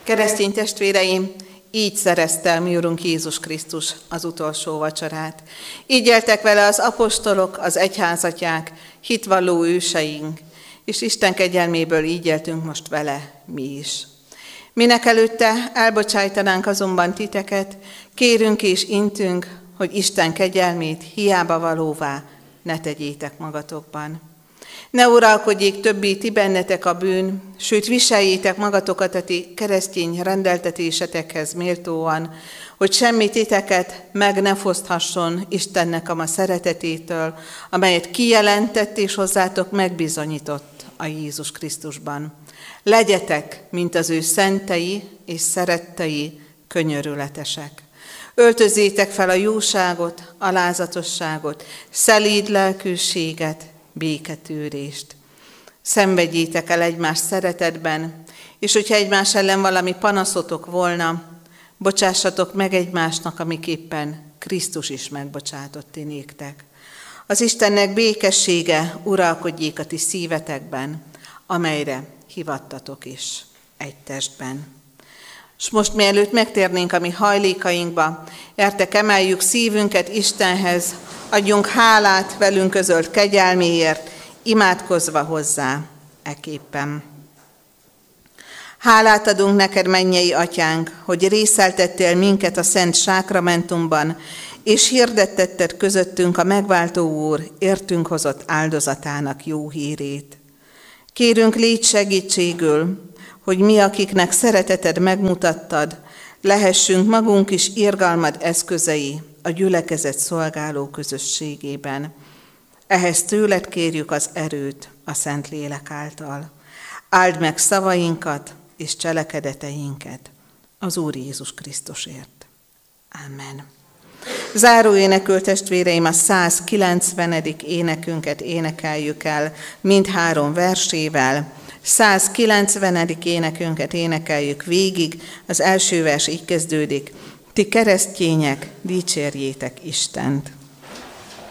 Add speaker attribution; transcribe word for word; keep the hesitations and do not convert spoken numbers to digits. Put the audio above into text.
Speaker 1: Keresztény testvéreim, így szerezte el mi Urunk Jézus Krisztus az utolsó vacsorát. Így éltek vele az apostolok, az egyházatják, hitvalló őseink, és Isten kegyelméből így éltünk most vele mi is. Minek előtte elbocsájtanánk azonban titeket, kérünk és intünk, hogy Isten kegyelmét hiába valóvá ne tegyétek magatokban. Ne uralkodjék többé ti bennetek a bűn, sőt viseljétek magatokat a ti keresztény rendeltetésetekhez méltóan, hogy semmi titeket meg ne foszthasson Istennek a ma szeretetétől, amelyet kijelentett és hozzátok megbizonyított a Jézus Krisztusban. Legyetek, mint az ő szentei és szerettei, könyörületesek. Öltözzétek fel a jóságot, alázatosságot, szelíd lelkűséget, béketűrést. Szenvedjétek el egymás szeretetben, és hogyha egymás ellen valami panaszotok volna, bocsássatok meg egymásnak, amiképpen Krisztus is megbocsátott ti néktek. Az Istennek békessége uralkodjék a ti szívetekben, amelyre hivattatok is egy testben. És most mielőtt megtérnénk a mi hajlékainkba, gyertek, emeljük szívünket Istenhez, adjunk hálát velünk közölt kegyelméért, imádkozva hozzá eképpen. Hálát adunk neked, mennyei atyánk, hogy részeltettél minket a szent sákramentumban, és hirdettetted közöttünk a megváltó Úr értünk hozott áldozatának jó hírét. Kérünk, légy segítségül, hogy mi, akiknek szereteted megmutattad, lehessünk magunk is irgalmad eszközei a gyülekezet szolgáló közösségében. Ehhez tőled kérjük az erőt a Szentlélek által. Áld meg szavainkat és cselekedeteinket az Úr Jézus Krisztusért. Amen. Záró énekül testvéreim, a száz kilencvenedik énekünket énekeljük el mindhárom versével. száz kilencvenedik énekünket énekeljük végig, az első vers így kezdődik. Ti keresztények, dicsérjétek Istent!